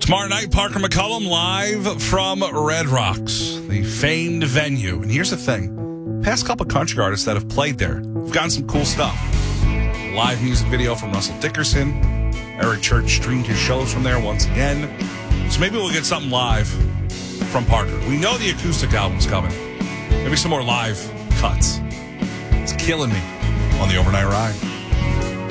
Tomorrow night, Parker McCollum live from Red Rocks, the famed venue. And here's the thing. Past couple country artists that have played there have gotten some cool stuff. Live music video from Russell Dickerson. Eric Church streamed his shows from there once again. So maybe we'll get something live from Parker. We know the acoustic album's coming. Maybe some more live cuts. It's killing me on the Overnight Ride.